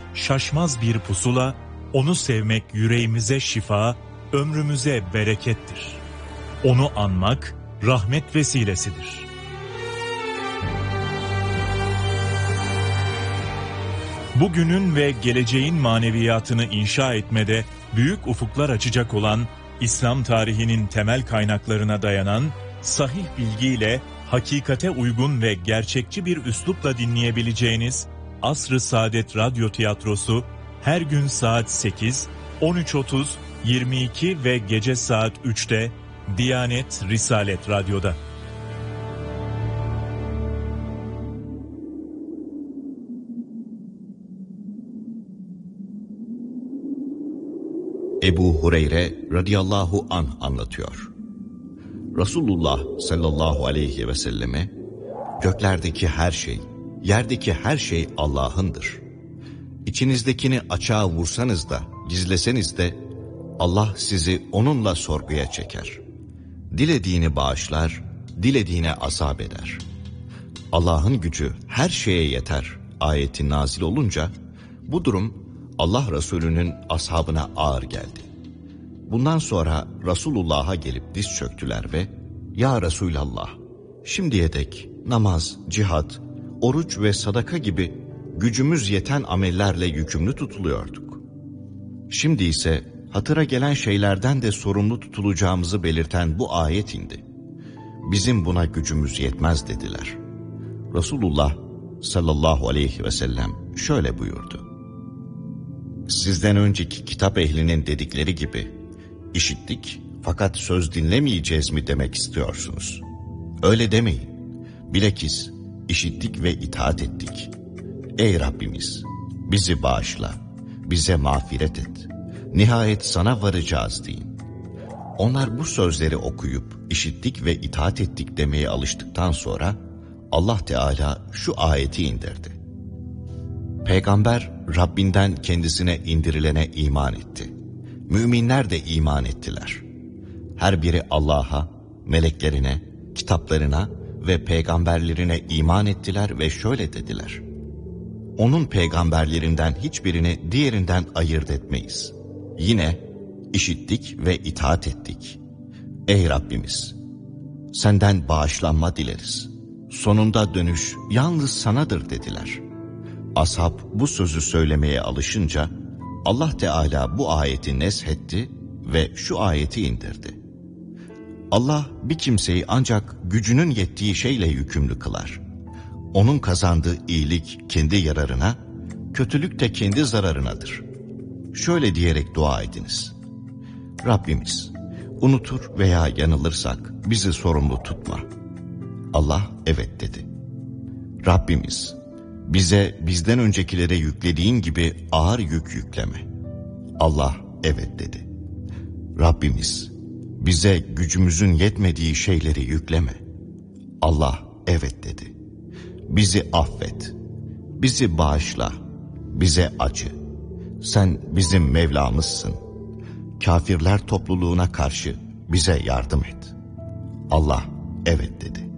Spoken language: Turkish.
şaşmaz bir pusula, onu sevmek yüreğimize şifa, ömrümüze berekettir. Onu anmak rahmet vesilesidir. Bugünün ve geleceğin maneviyatını inşa etmede büyük ufuklar açacak olan, İslam tarihinin temel kaynaklarına dayanan, sahih bilgiyle, hakikate uygun ve gerçekçi bir üslupla dinleyebileceğiniz Asr-ı Saadet Radyo Tiyatrosu her gün saat 8, 13.30, 22 ve gece saat 3'te Diyanet Risalet Radyo'da. Ebu Hureyre radıyallahu anh anlatıyor. Resulullah sallallahu aleyhi ve selleme, göklerdeki her şey, yerdeki her şey Allah'ındır. İçinizdekini açığa vursanız da, gizleseniz de, Allah sizi onunla sorguya çeker. Dilediğini bağışlar, dilediğine azap eder. Allah'ın gücü her şeye yeter ayeti nazil olunca, bu durum Allah Resulü'nün ashabına ağır geldi. Bundan sonra Resulullah'a gelip diz çöktüler ve "Ya Resulallah, şimdiye dek namaz, cihat, oruç ve sadaka gibi gücümüz yeten amellerle yükümlü tutuluyorduk. Şimdi ise hatıra gelen şeylerden de sorumlu tutulacağımızı belirten bu ayet indi. Bizim buna gücümüz yetmez" dediler. Resulullah sallallahu aleyhi ve sellem şöyle buyurdu: "Sizden önceki kitap ehlinin dedikleri gibi, işittik fakat söz dinlemeyeceğiz mi demek istiyorsunuz? Öyle demeyin. Bilakis işittik ve itaat ettik. Ey Rabbimiz, bizi bağışla, bize mağfiret et. Nihayet sana varacağız deyin." Onlar bu sözleri okuyup işittik ve itaat ettik demeye alıştıktan sonra Allah Teala şu ayeti indirdi. Peygamber Rabbinden kendisine indirilene iman etti. Müminler de iman ettiler. Her biri Allah'a, meleklerine, kitaplarına ve peygamberlerine iman ettiler ve şöyle dediler: "Onun peygamberlerinden hiçbirini diğerinden ayırt etmeyiz. Yine işittik ve itaat ettik. Ey Rabbimiz, senden bağışlanma dileriz. Sonunda dönüş yalnız sanadır" dediler. Ashab bu sözü söylemeye alışınca Allah Teala bu ayeti neshetti ve şu ayeti indirdi. Allah bir kimseyi ancak gücünün yettiği şeyle yükümlü kılar. Onun kazandığı iyilik kendi yararına, kötülük de kendi zararınadır. Şöyle diyerek dua ediniz: Rabbimiz, unutur veya yanılırsak bizi sorumlu tutma. Allah evet dedi. Rabbimiz, bize bizden öncekilere yüklediğin gibi ağır yük yükleme. Allah evet dedi. Rabbimiz, bize gücümüzün yetmediği şeyleri yükleme. Allah evet dedi. Bizi affet, bizi bağışla, bize acı. Sen bizim Mevlamızsın. Kafirler topluluğuna karşı bize yardım et. Allah evet dedi.